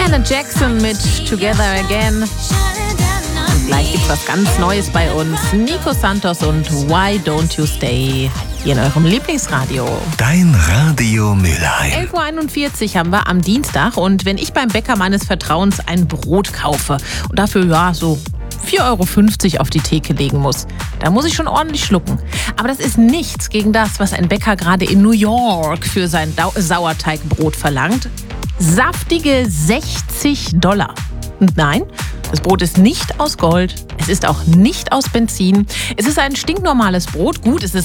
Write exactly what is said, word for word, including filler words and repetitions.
Janet Jackson mit Together Again. Und gleich gibt's was ganz Neues bei uns. Nico Santos und Why Don't You Stay hier in eurem Lieblingsradio. Dein Radio Mülheim. elf Uhr einundvierzig haben wir am Dienstag und wenn ich beim Bäcker meines Vertrauens ein Brot kaufe und dafür ja so vier Euro fünfzig auf die Theke legen muss, da muss ich schon ordentlich schlucken. Aber das ist nichts gegen das, was ein Bäcker gerade in New York für sein Dau- Sauerteigbrot verlangt. Saftige sechzig Dollar. Und nein, das Brot ist nicht aus Gold, es ist auch nicht aus Benzin. Es ist ein stinknormales Brot. Gut, es ist